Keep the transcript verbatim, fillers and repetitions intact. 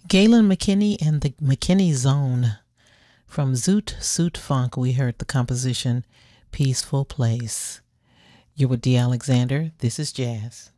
Galen McKinney and the McKinney Zone. From Zoot Suit Funk, we heard the composition Peaceful Place. You're with D. Alexander. This is Jazz.